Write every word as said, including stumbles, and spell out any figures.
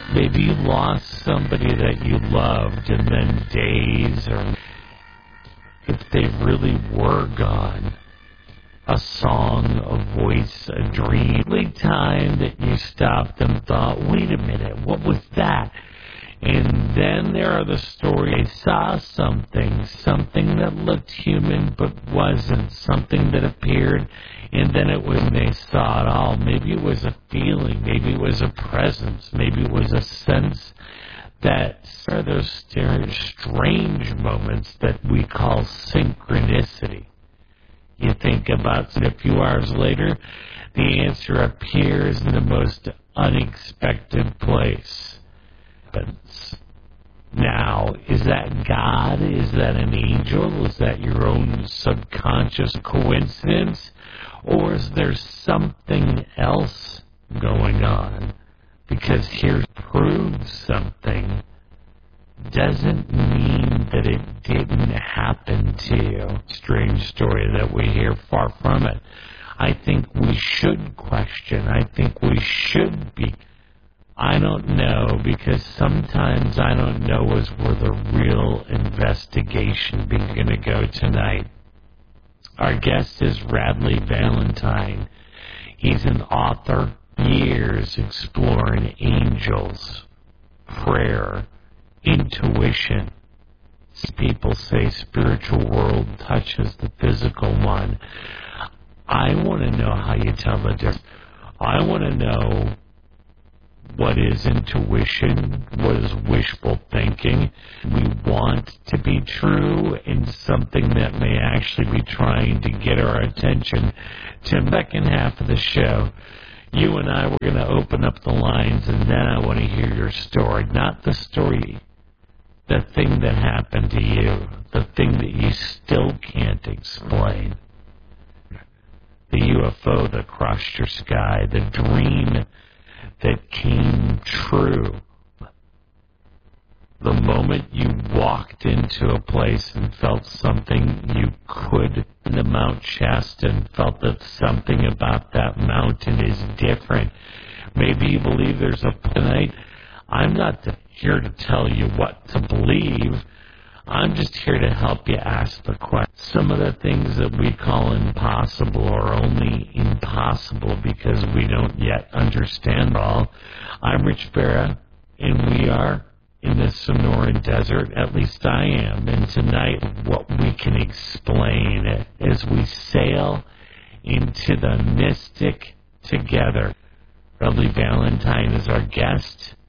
Maybe you lost somebody that you loved, and then days, or if they really were gone, a song, a voice, a dream. Every time that you stopped and thought, wait a minute, what was that? And then there are the stories. They saw something, something that looked human but wasn't, something that appeared, and then it was, they saw it all. Maybe it was a feeling, maybe it was a presence, maybe it was a sense. That are those strange moments that we call synchronicity. You think about it, a few hours later, the answer appears in the most unexpected place. But now, is that God? Is that an angel? Is that your own subconscious coincidence? Or is there something else going on? Because here proves something doesn't mean that it didn't happen to you. Strange story that we hear, far from it. I think we should question. I think we should be. I don't know, because sometimes I don't know is where the real investigation is going to go tonight. Our guest is Radley Valentine. He's an author, years exploring angels, prayer, intuition. People say spiritual world touches the physical one. I want to know how you tell the difference. I want to know what is intuition, what is wishful thinking. We want to be true in something that may actually be trying to get our attention. To the second half of the show, you and I were going to open up the lines, and then I want to hear your story. Not the story, the thing that happened to you, the thing that you still can't explain. The U F O that crossed your sky, the dream that came true. The moment you walked into a place and felt something you could, in the Mount Shasta, and felt that something about that mountain is different. Maybe you believe there's a tonight. I'm not here to tell you what to believe. I'm just here to help you ask the question. Some of the things that we call impossible are only impossible because we don't yet understand all. I'm Rich Barra, and we are in the Sonoran Desert, at least I am. And tonight, what we can explain as we sail into the mystic together. Radley Valentine is our guest.